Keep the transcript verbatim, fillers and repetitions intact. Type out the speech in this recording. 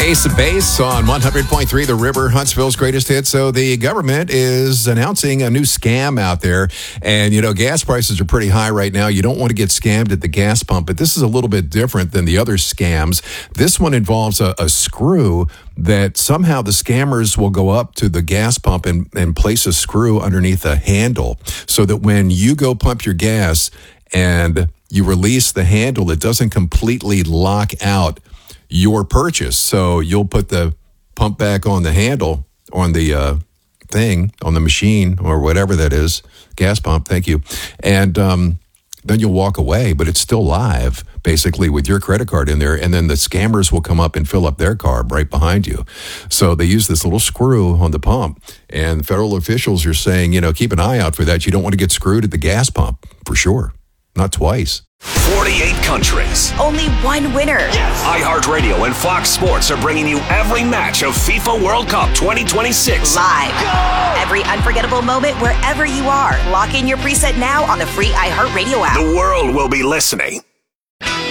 Ace of Base on one hundred point three The River, Huntsville's greatest hit. So the government is announcing a new scam out there. And, you know, gas prices are pretty high right now. You don't want to get scammed at the gas pump, but this is a little bit different than the other scams. This one involves a, a screw that somehow the scammers will go up to the gas pump and, and place a screw underneath a handle so that when you go pump your gas and you release the handle, it doesn't completely lock out your purchase. So you'll put the pump back on the handle, on the uh, thing, on the machine or whatever that is, gas pump, thank you. And um, then you'll walk away, but it's still live, basically, with your credit card in there. And then the scammers will come up and fill up their carb right behind you. So they use this little screw on the pump. And federal officials are saying, you know, keep an eye out for that. You don't want to get screwed at the gas pump, for sure. Not twice. forty-eight countries. Only one winner. Yes. iHeartRadio and Fox Sports are bringing you every match of FIFA World Cup twenty twenty-six. Live. Go! Every unforgettable moment wherever you are. Lock in your preset now on the free iHeartRadio app. The world will be listening.